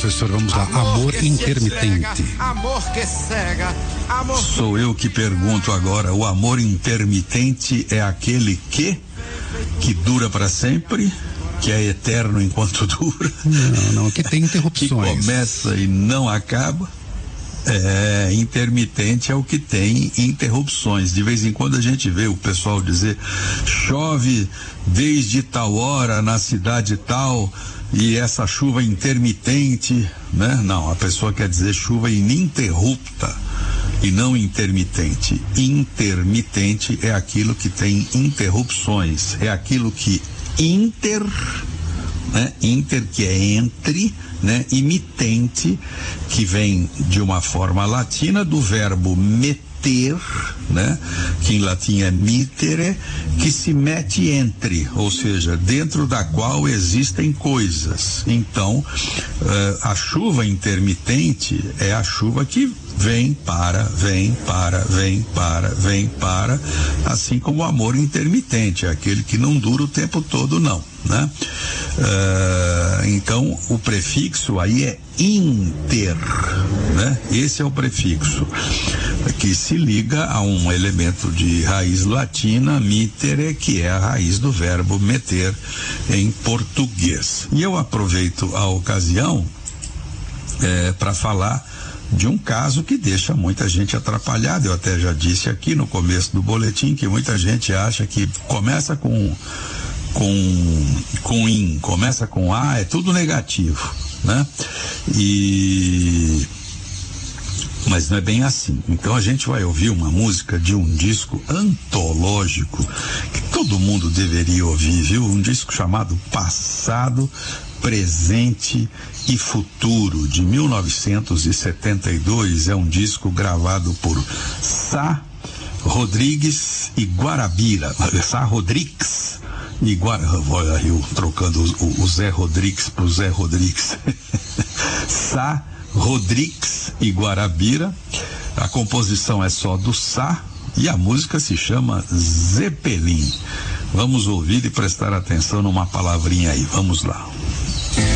professor, vamos lá. Amor intermitente. Amor que cega, amor... Sou eu que pergunto agora, o amor intermitente é aquele que dura para sempre, que é eterno enquanto dura? Não, que tem interrupções. Que começa e não acaba? Intermitente é o que tem interrupções. De vez em quando a gente vê o pessoal dizer: chove desde tal hora na cidade tal, e essa chuva intermitente, né? Não, a pessoa quer dizer chuva ininterrupta e não intermitente. Intermitente é aquilo que tem interrupções, é aquilo que inter, que é entre, né? E mitente, que vem de uma forma latina do verbo meter, né? Que em latim é mittere, que se mete entre, ou seja, dentro da qual existem coisas. Então, a chuva intermitente é a chuva que vem para, assim como o amor intermitente, é aquele que não dura o tempo todo, não, né? Então, o prefixo aí é inter, né? Esse é o prefixo que se liga a um elemento de raiz latina, mittere, que é a raiz do verbo meter em português. E eu aproveito a ocasião para falar de um caso que deixa muita gente atrapalhada. Eu até já disse aqui no começo do boletim que muita gente acha que começa com in, começa com a, é tudo negativo, né? Mas não é bem assim. Então a gente vai ouvir uma música de um disco antológico que todo mundo deveria ouvir, viu? Um disco chamado Passado, Presente e Futuro, de 1972. É um disco gravado por Sá Rodrigues e Guarabira. Sá Rodrigues e Olha eu trocando o Zé Rodrigues pro Zé Rodrigues. Sá Rodrigues e Guarabira. A composição é só do Sá e a música se chama Zeppelin. Vamos ouvir e prestar atenção numa palavrinha aí. Vamos lá.